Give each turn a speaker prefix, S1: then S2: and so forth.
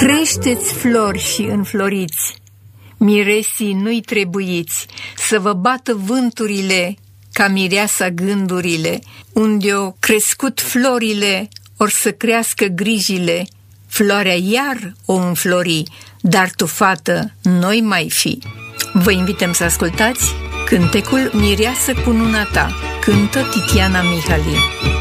S1: Creșteți flori și înfloriți, miresii nu-i trebuiți, să vă bată vânturile ca mireasa gândurile, unde-o crescut florile, or să crească grijile, floarea iar o înflori, dar tu, fată, noi mai fi. Vă invităm să ascultați cântecul Mireasă cununa ta, cântă Titiana Mihali.